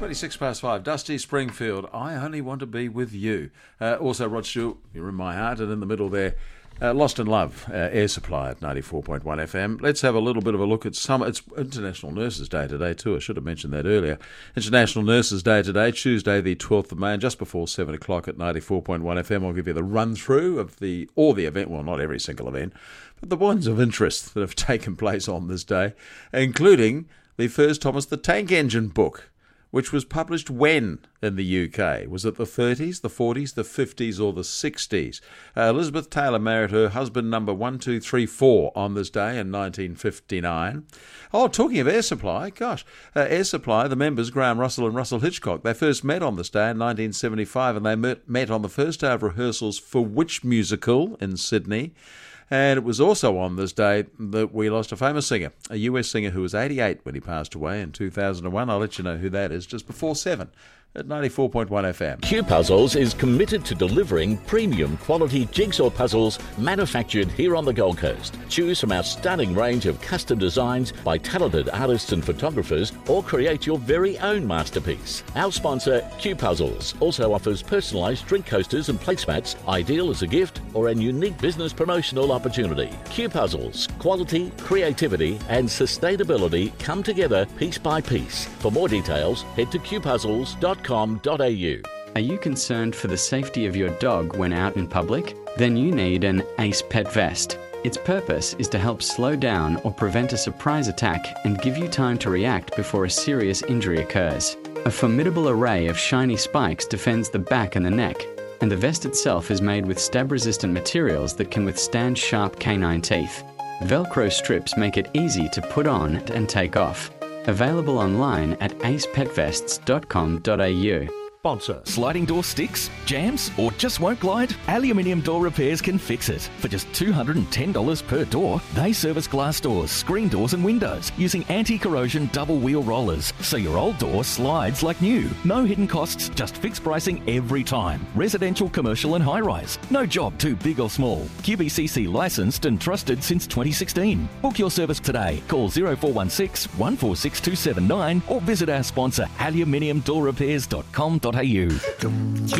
5. Dusty Springfield, I Only Want to Be With You. Also, Rod Stewart, You're in My Heart, and in the middle there, Lost in Love, Air Supply at 94.1 FM. Let's have a little bit of a look at it's International Nurses Day today too. I should have mentioned that earlier. International Nurses Day today, Tuesday the 12th of May, and just before 7 o'clock at 94.1 FM, I'll give you the run-through of the event, well, not every single event, but the ones of interest that have taken place on this day, including the first Thomas the Tank Engine book, which was published when in the UK? Was it the 30s, the 40s, the 50s or the 60s? Elizabeth Taylor married her husband number 1234 on this day in 1959. Oh, talking of Air Supply, gosh, Air Supply, the members, Graham Russell and Russell Hitchcock, they first met on this day in 1975, and they met on the first day of rehearsals for which musical in Sydney? And it was also on this day that we lost a famous singer, a US singer who was 88 when he passed away in 2001. I'll let you know who that is just before 7 at 94.1 FM. Q Puzzles is committed to delivering premium quality jigsaw puzzles manufactured here on the Gold Coast. Choose from our stunning range of custom designs by talented artists and photographers, or create your very own masterpiece. Our sponsor, Q Puzzles, also offers personalised drink coasters and placemats, ideal as a gift or a unique business promotional opportunity. Q Puzzles, quality, creativity and sustainability come together piece by piece. For more details, head to qpuzzles.com.au. Are you concerned for the safety of your dog when out in public? Then you need an ACE Pet Vest. Its purpose is to help slow down or prevent a surprise attack and give you time to react before a serious injury occurs. A formidable array of shiny spikes defends the back and the neck, and the vest itself is made with stab-resistant materials that can withstand sharp canine teeth. Velcro strips make it easy to put on and take off. Available online at acepetvests.com.au. Sponsor. Sliding door sticks, jams, or just won't glide? Aluminium Door Repairs can fix it. For just $210 per door, they service glass doors, screen doors and windows using anti-corrosion double wheel rollers, so your old door slides like new. No hidden costs, just fixed pricing every time. Residential, commercial and high-rise. No job too big or small. QBCC licensed and trusted since 2016. Book your service today. Call 0416 146 279 or visit our sponsor aluminiumdoorrepairs.com.au. Q